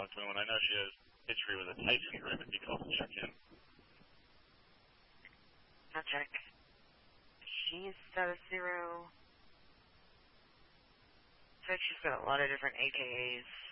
once in a while. I know she has history with a Tyson group if he calls to check in. I'll check. She's status 0. Looks like she's got a lot of different AKAs.